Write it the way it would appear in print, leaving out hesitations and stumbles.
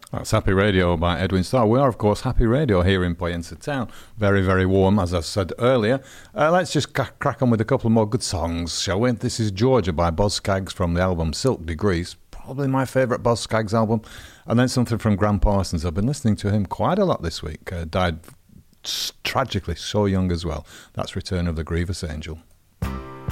That's Happy Radio by Edwin Starr. We are, of course, Happy Radio here in Poyensa Town. Very, very warm, as I said earlier. Let's just crack on with a couple more good songs, shall we? This is Georgia by Boz Scaggs from the album Silk Degrees. Probably my favourite Boz Scaggs album. And then something from Graham Parsons. I've been listening to him quite a lot this week. Died tragically so young as well. That's Return of the Grievous Angel.